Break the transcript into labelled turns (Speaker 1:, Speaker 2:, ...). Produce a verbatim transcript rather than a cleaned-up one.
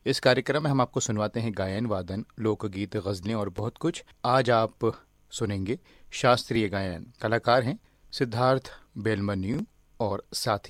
Speaker 1: इस कार्यक्रम में हम आपको सुनवाते हैं गायन, वादन, लोकगीत, गजलें और बहुत कुछ। आज आप सुनेंगे शास्त्रीय गायन। कलाकार हैं सिद्धार्थ बेलमन्यु और साथी।